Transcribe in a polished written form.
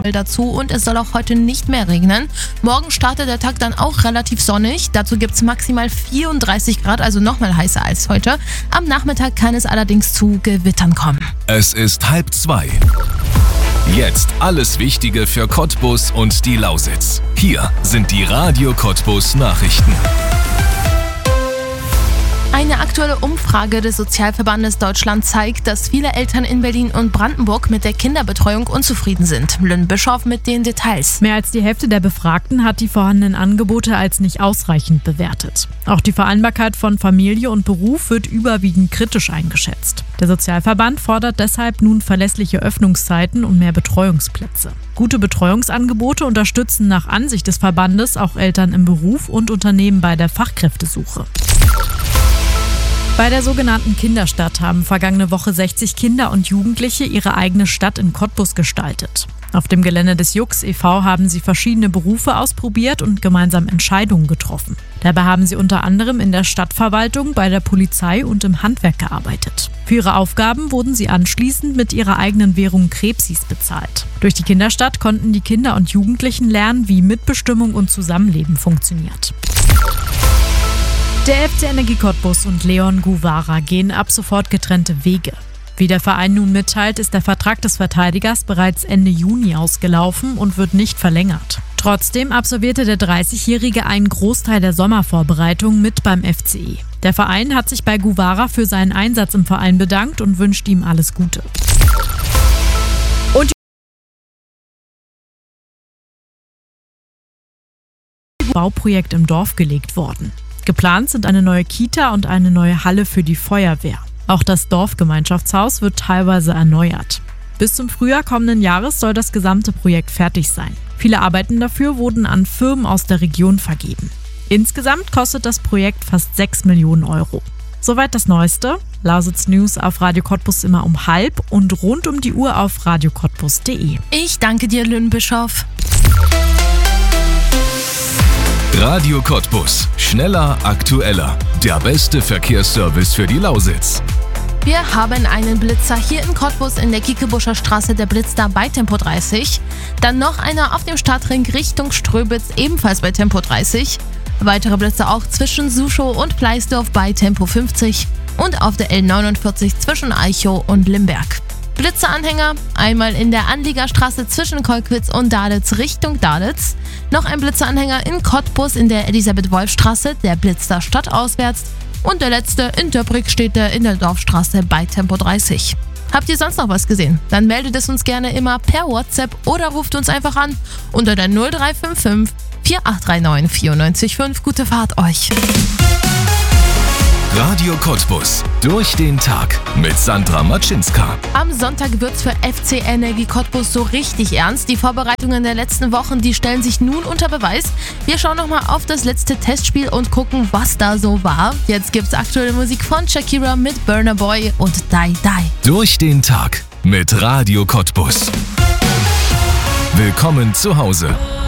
dazu und es soll auch heute nicht mehr regnen. Morgen startet der Tag dann auch relativ sonnig. Dazu gibt es maximal 34 Grad, also nochmal heißer als heute. Am Nachmittag kann es allerdings zu Gewittern kommen. Es ist 1:30. Jetzt alles Wichtige für Cottbus und die Lausitz. Hier sind die Radio Cottbus Nachrichten. Eine aktuelle Umfrage des Sozialverbandes Deutschland zeigt, dass viele Eltern in Berlin und Brandenburg mit der Kinderbetreuung unzufrieden sind. Lynn Bischof mit den Details. Mehr als die Hälfte der Befragten hat die vorhandenen Angebote als nicht ausreichend bewertet. Auch die Vereinbarkeit von Familie und Beruf wird überwiegend kritisch eingeschätzt. Der Sozialverband fordert deshalb nun verlässliche Öffnungszeiten und mehr Betreuungsplätze. Gute Betreuungsangebote unterstützen nach Ansicht des Verbandes auch Eltern im Beruf und Unternehmen bei der Fachkräftesuche. Bei der sogenannten Kinderstadt haben vergangene Woche 60 Kinder und Jugendliche ihre eigene Stadt in Cottbus gestaltet. Auf dem Gelände des Jux e.V. haben sie verschiedene Berufe ausprobiert und gemeinsam Entscheidungen getroffen. Dabei haben sie unter anderem in der Stadtverwaltung, bei der Polizei und im Handwerk gearbeitet. Für ihre Aufgaben wurden sie anschließend mit ihrer eigenen Währung Krebsis bezahlt. Durch die Kinderstadt konnten die Kinder und Jugendlichen lernen, wie Mitbestimmung und Zusammenleben funktioniert. Der FC Energie Cottbus und Leon Guvara gehen ab sofort getrennte Wege. Wie der Verein nun mitteilt, ist der Vertrag des Verteidigers bereits Ende Juni ausgelaufen und wird nicht verlängert. Trotzdem absolvierte der 30-Jährige einen Großteil der Sommervorbereitung mit beim FCE. Der Verein hat sich bei Guvara für seinen Einsatz im Verein bedankt und wünscht ihm alles Gute. Und Bauprojekt im Dorf gelegt worden. Geplant sind eine neue Kita und eine neue Halle für die Feuerwehr. Auch das Dorfgemeinschaftshaus wird teilweise erneuert. Bis zum Frühjahr kommenden Jahres soll das gesamte Projekt fertig sein. Viele Arbeiten dafür wurden an Firmen aus der Region vergeben. Insgesamt kostet das Projekt fast 6 Millionen Euro. Soweit das Neueste. Lausitz News auf Radio Cottbus immer um 12:30 und rund um die Uhr auf radiocottbus.de. Ich danke dir, Lynn Bischof. Radio Cottbus. Schneller, aktueller. Der beste Verkehrsservice für die Lausitz. Wir haben einen Blitzer hier in Cottbus in der Kiekebuscher Straße, der Blitz da bei Tempo 30. Dann noch einer auf dem Stadtring Richtung Ströbitz, ebenfalls bei Tempo 30. Weitere Blitze auch zwischen Suschow und Pleisdorf bei Tempo 50 und auf der L49 zwischen Eichow und Limberg. Blitzeanhänger, einmal in der Anliegerstraße zwischen Kolkwitz und Dalitz Richtung Dalitz. Noch ein Blitzeanhänger in Cottbus in der Elisabeth-Wolf-Straße, der Blitz da stadtauswärts. Und der letzte in Döbrig steht der in der Dorfstraße bei Tempo 30. Habt ihr sonst noch was gesehen? Dann meldet es uns gerne immer per WhatsApp oder ruft uns einfach an unter der 0355 4839 94,5. Gute Fahrt euch! Radio Cottbus. Durch den Tag mit Sandra Matschinska. Am Sonntag wird's für FC Energie Cottbus so richtig ernst. Die Vorbereitungen der letzten Wochen, die stellen sich nun unter Beweis. Wir schauen nochmal auf das letzte Testspiel und gucken, was da so war. Jetzt gibt's aktuelle Musik von Shakira mit Burna Boy und Die Die. Durch den Tag mit Radio Cottbus. Willkommen zu Hause.